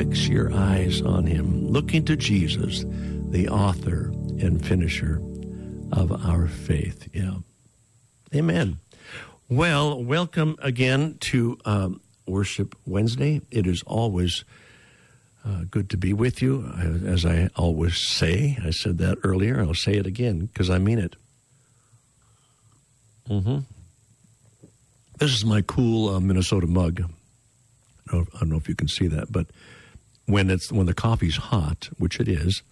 Fix your eyes on him, looking to Jesus, the author and finisher of our faith. Yeah. Amen. Well, welcome again to Worship Wednesday. It is always good to be with you. As I always say, I said that earlier. I'll say it again because I mean it. This is my cool Minnesota mug. I don't know if you can see that, but when the coffee's hot, which it is,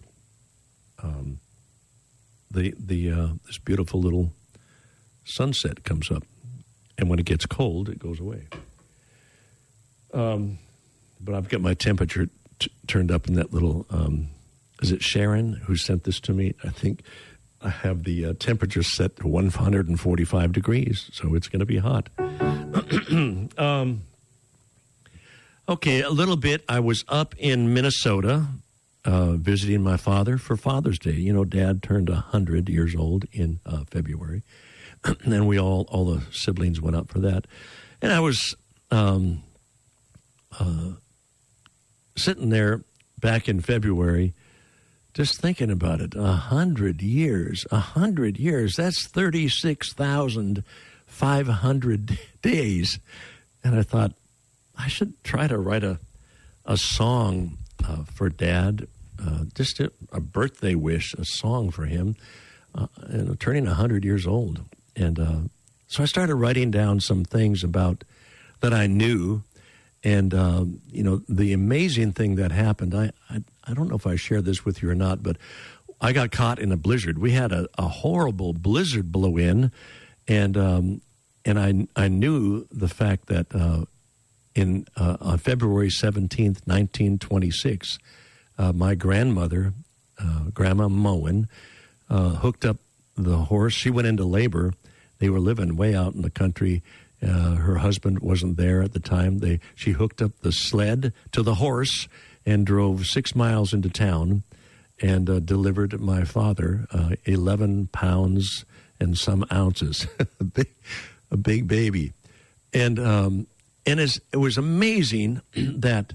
this beautiful little sunset comes up, and when it gets cold, it goes away. But I've got my temperature turned up in that little. Is it Sharon who sent this to me? I think I have the temperature set to 145 degrees, so it's going to be hot. Okay, a little bit. I was up in Minnesota visiting my father for Father's Day. You know, Dad turned 100 years old in February, and we all the siblings went up for that. And I was sitting there back in February just thinking about it. 100 years, that's 36,500 days. And I thought, I should try to write a song for Dad, just a birthday wish, a song for him, and turning 100 years old. And so I started writing down some things about that I knew. And, the amazing thing that happened, I don't know if I shared this with you or not, but I got caught in a blizzard. We had a horrible blizzard blow in, and I knew the fact that on February 17th, 1926, my grandmother, Grandma Moen, hooked up the horse. She went into labor. They were living way out in the country. Her husband wasn't there at the time. She hooked up the sled to the horse and drove 6 miles into town and delivered my father 11 pounds and some ounces, a big baby. And it was amazing that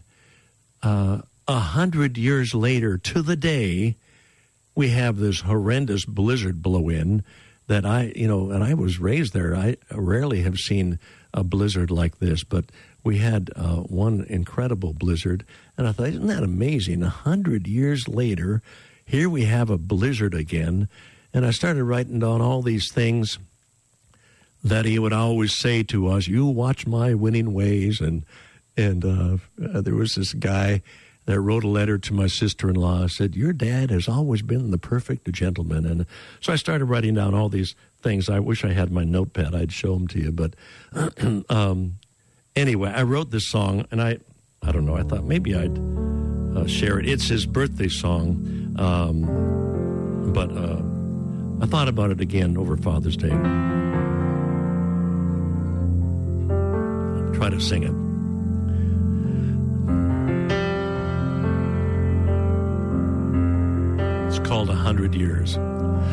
100 years later to the day, we have this horrendous blizzard blow in that and I was raised there. I rarely have seen a blizzard like this, but we had one incredible blizzard. And I thought, isn't that amazing? 100 years later, here we have a blizzard again. And I started writing down all these things that he would always say to us, you watch my winning ways. And there was this guy that wrote a letter to my sister-in-law, said, your dad has always been the perfect gentleman. And so I started writing down all these things. I wish I had my notepad. I'd show them to you. But anyway, I wrote this song, and I don't know, I thought maybe I'd share it. It's his birthday song, but I thought about it again over Father's Day. I'll try to sing it. It's called 100 Years.